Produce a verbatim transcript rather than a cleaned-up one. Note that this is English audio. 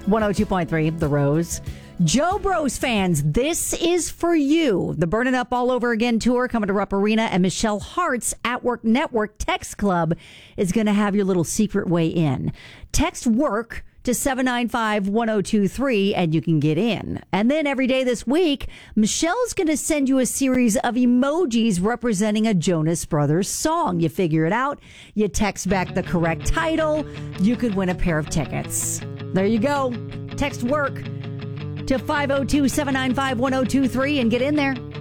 one oh two point three, The Rose. Joe Bros fans, this is for you. The Burn It Up All Over Again tour coming to Rupp Arena, and Michelle Hart's At Work Network Text Club is going to have your little secret way in. Text WORK to seven nine five, one oh two three and you can get in. And then every day this week, Michelle's going to send you a series of emojis representing a Jonas Brothers song. You figure it out. You text back the correct title. You could win a pair of tickets. There you go. Text WORK to five oh two, seven nine five, one oh two three and get in there.